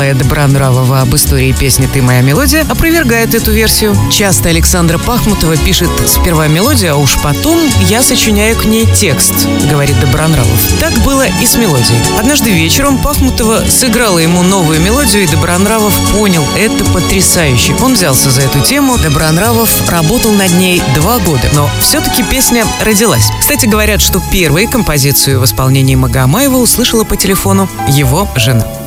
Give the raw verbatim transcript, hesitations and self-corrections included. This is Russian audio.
Добронравова об истории песни «Ты моя мелодия» опровергает эту версию. Часто Александра Пахмутова пишет сперва мелодию, а уж потом я сочиняю к ней текст, говорит Добронравов. Так было и с мелодией. Однажды вечером Пахмутова сыграла ему новую мелодию, и Добронравов понял – это потрясающе. Он взялся за эту тему, Добронравов работал над ней два года, но все-таки песня родилась. Кстати, говорят, что первой композицию в исполнении Магомаева услышала по телефону его жена.